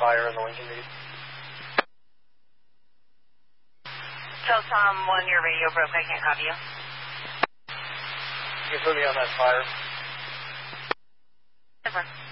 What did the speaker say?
fire in the Lincoln Lead. Telcom 1, your radio broke. I can't copy you. You can put me on that fire. Over.